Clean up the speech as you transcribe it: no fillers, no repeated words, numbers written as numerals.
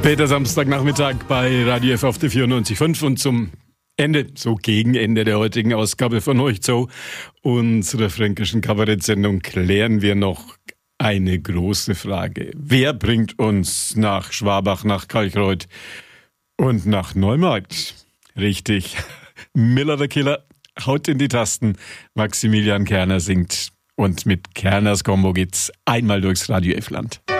Später Samstagnachmittag bei Radio F auf der 94.5 und zum Ende, so gegen Ende der heutigen Ausgabe von Hochzo, unserer fränkischen Kabarettsendung, klären wir noch eine große Frage. Wer bringt uns nach Schwabach, nach Kalkreuth und nach Neumarkt? Richtig, Miller der Killer haut in die Tasten, Maximilian Kerner singt und mit Kerners Combo geht's einmal durchs Radio F-Land.